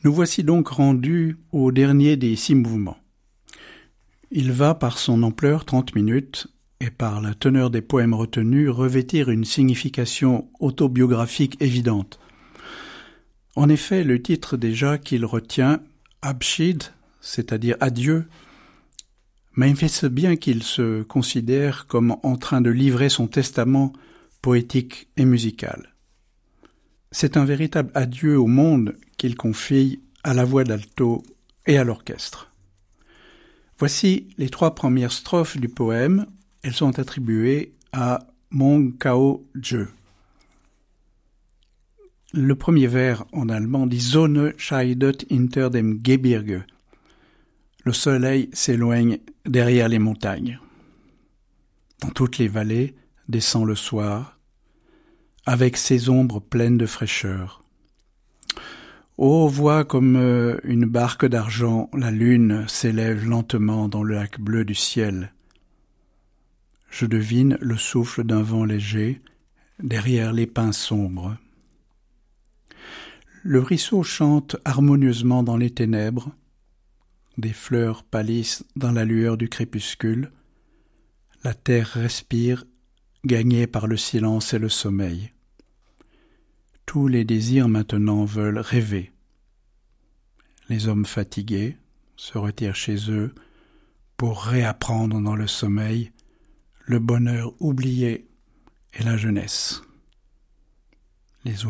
Nous voici donc rendus au dernier des 6 mouvements. Il va, par son ampleur, 30 minutes, et par la teneur des poèmes retenus, revêtir une signification autobiographique évidente. En effet, le titre déjà qu'il retient, Abschied, c'est-à-dire adieu, manifeste bien qu'il se considère comme en train de livrer son testament poétique et musical. C'est un véritable adieu au monde qu'il confie à la voix d'alto et à l'orchestre. Voici les 3 premières strophes du poème. Elles sont attribuées à Mong Kao Je. Le premier vers en allemand dit Sonne scheidet hinter dem Gebirge. Le soleil s'éloigne derrière les montagnes. Dans toutes les vallées descend le soir, avec ses ombres pleines de fraîcheur. Oh, vois comme une barque d'argent, la lune s'élève lentement dans le lac bleu du ciel. Je devine le souffle d'un vent léger derrière les pins sombres. Le ruisseau chante harmonieusement dans les ténèbres. Des fleurs pâlissent dans la lueur du crépuscule. La terre respire, gagnée par le silence et le sommeil. Tous les désirs maintenant veulent rêver. Les hommes fatigués se retirent chez eux pour réapprendre dans le sommeil le bonheur oublié et la jeunesse. Les